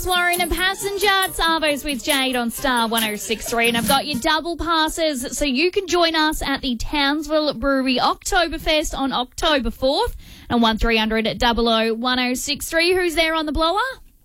Warren, a passenger. It's Arvos with Jade on Star 106.3, and I've got your double passes so you can join us at the Townsville Brewery Oktoberfest on October 4th and 1300 00 1063. Who's there on the blower?